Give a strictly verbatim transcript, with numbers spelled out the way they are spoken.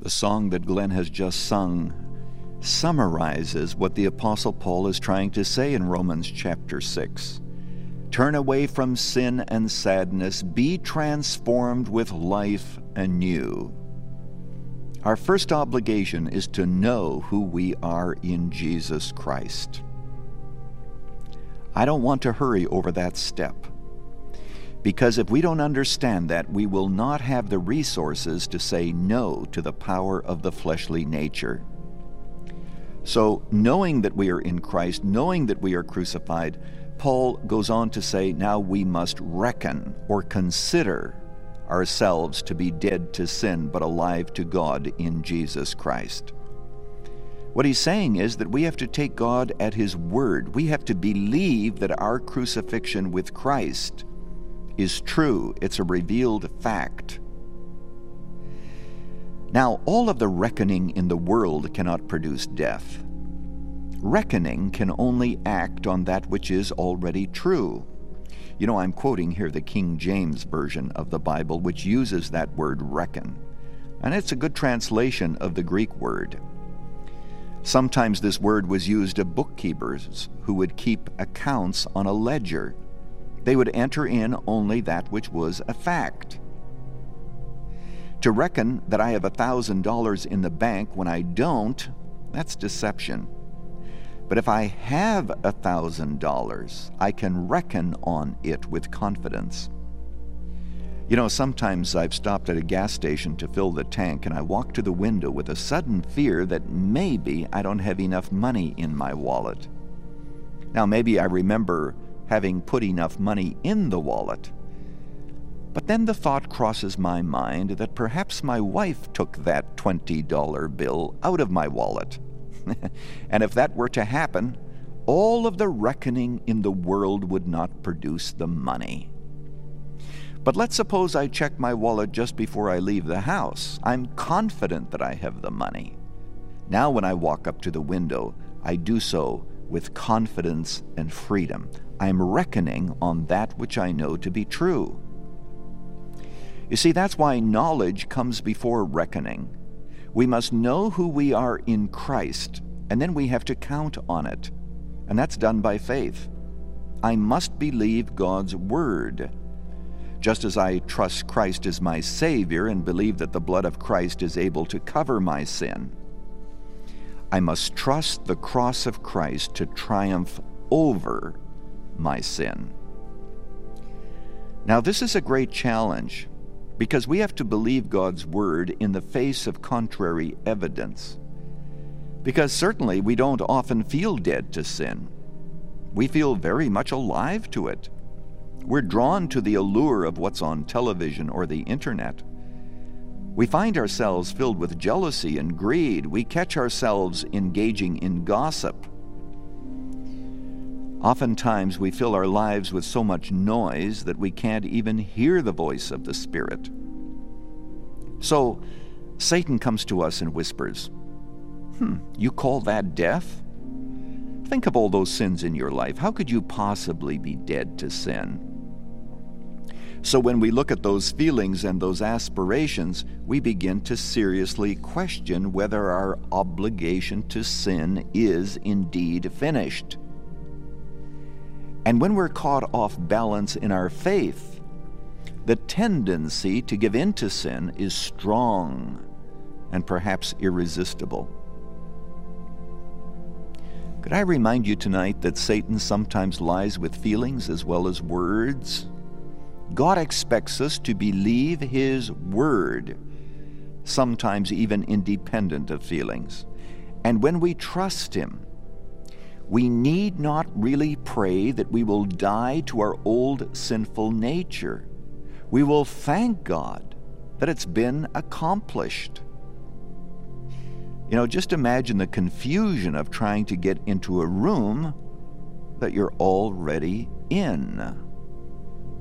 The song that Glenn has just sung summarizes what the Apostle Paul is trying to say in Romans chapter six. Turn away from sin and sadness, be transformed with life anew. Our first obligation is to know who we are in Jesus Christ. I don't want to hurry over that step, because if we don't understand that, we will not have the resources to say no to the power of the fleshly nature. So, knowing that we are in Christ, knowing that we are crucified, Paul goes on to say, now we must reckon or consider ourselves to be dead to sin, but alive to God in Jesus Christ. What he's saying is that we have to take God at his word. We have to believe that our crucifixion with Christ is true. It's a revealed fact. Now, all of the reckoning in the world cannot produce death. Reckoning can only act on that which is already true. You know, I'm quoting here the King James Version of the Bible, which uses that word reckon. And it's a good translation of the Greek word. Sometimes this word was used of bookkeepers who would keep accounts on a ledger. They would enter in only that which was a fact. To reckon that I have a thousand dollars in the bank when I don't, that's deception. But if I have a thousand dollars, I can reckon on it with confidence. You know, sometimes I've stopped at a gas station to fill the tank, and I walk to the window with a sudden fear that maybe I don't have enough money in my wallet. Now, maybe I remember having put enough money in the wallet, but then the thought crosses my mind that perhaps my wife took that twenty dollar bill out of my wallet. And if that were to happen, all of the reckoning in the world would not produce the money. But let's suppose I check my wallet just before I leave the house. I'm confident that I have the money. Now when I walk up to the window, I do so with confidence and freedom. I'm reckoning on that which I know to be true. You see, that's why knowledge comes before reckoning. We must know who we are in Christ, and then we have to count on it. And that's done by faith. I must believe God's word. Just as I trust Christ as my Savior and believe that the blood of Christ is able to cover my sin, I must trust the cross of Christ to triumph over my sin. Now, this is a great challenge, because we have to believe God's word in the face of contrary evidence. Because certainly we don't often feel dead to sin. We feel very much alive to it. We're drawn to the allure of what's on television or the internet. We find ourselves filled with jealousy and greed. We catch ourselves engaging in gossip. Oftentimes we fill our lives with so much noise that we can't even hear the voice of the Spirit. So Satan comes to us and whispers, Hmm, you call that death? Think of all those sins in your life. How could you possibly be dead to sin? So when we look at those feelings and those aspirations, we begin to seriously question whether our obligation to sin is indeed finished. And when we're caught off balance in our faith, the tendency to give in to sin is strong and perhaps irresistible. Could I remind you tonight that Satan sometimes lies with feelings as well as words? God expects us to believe his word, sometimes even independent of feelings. And when we trust him, we need not really pray that we will die to our old sinful nature. We will thank God that it's been accomplished. You know, just imagine the confusion of trying to get into a room that you're already in.